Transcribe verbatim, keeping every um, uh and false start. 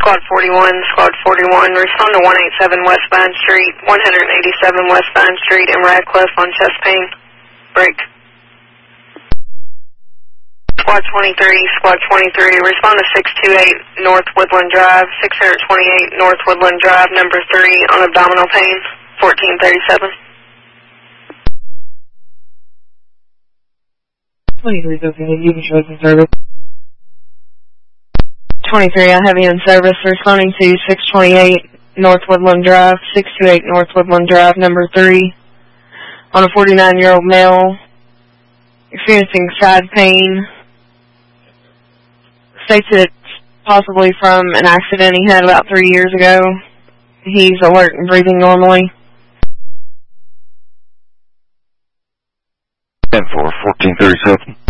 Squad forty-one, Squad forty-one, respond to one eighty-seven West Vine Street, one eighty-seven West Vine Street in Radcliffe on chest pain. Break. Squad twenty-three, Squad twenty-three, respond to six two eight North Woodland Drive, six twenty-eight North Woodland Drive, number three, on abdominal pain, fourteen thirty-seven. twenty-three, okay, you can show us in service. twenty-three, I have you in service, responding to six twenty-eight North Woodland Drive, six two eight North Woodland Drive, number three, on a forty-nine-year-old male, experiencing side pain. States it's possibly from an accident he had about three years ago. He's alert and breathing normally. ten four, fourteen thirty-seven.